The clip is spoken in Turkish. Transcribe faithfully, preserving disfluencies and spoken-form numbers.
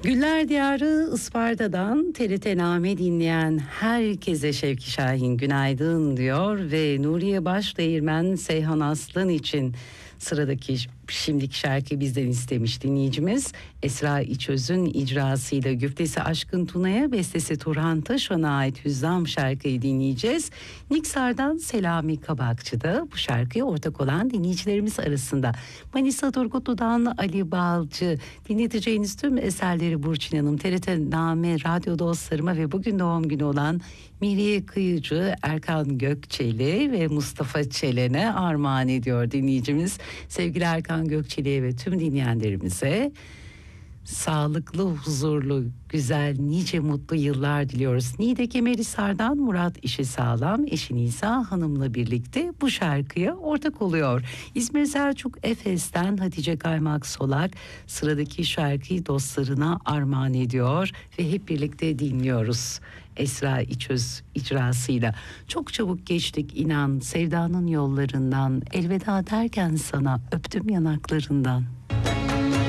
Güller Diyarı Isparta'dan T R T Name dinleyen herkese Şevki Şahin günaydın diyor ve Nuriye Başdeğirmen Seyhan Aslan için sıradaki şimdiki şarkıyı bizden istemiş dinleyicimiz. Esra İçöz'ün icrasıyla güftesi Aşkın Tuna'ya, bestesi Turhan Taşan'a ait Hüzzam şarkıyı dinleyeceğiz. Niksar'dan Selami Kabakçı da bu şarkıya ortak olan dinleyicilerimiz arasında. Manisa Turgutlu'dan Ali Balcı. Dinleteceğiniz tüm eserleri Burçin Hanım, T R T Name radyo dostlarıma ve bugün doğum günü olan Miriye Kıyıcı, Erkan Gökçeli ve Mustafa Çelen'e armağan ediyor dinleyicimiz. Sevgili Erkan Gökçeli'ye ve tüm dinleyenlerimize sağlıklı, huzurlu, güzel, nice mutlu yıllar diliyoruz. Niğde Kemerhisar'dan Murat İşi Sağlam, eşi Nisa Hanım'la birlikte bu şarkıya ortak oluyor. İzmir Selçuk Efes'ten Hatice Kaymak Solak sıradaki şarkıyı dostlarına armağan ediyor ve hep birlikte dinliyoruz. Esra İçöz icrasıyla. Çok çabuk geçtik inan sevdanın yollarından, elveda derken sana öptüm yanaklarından.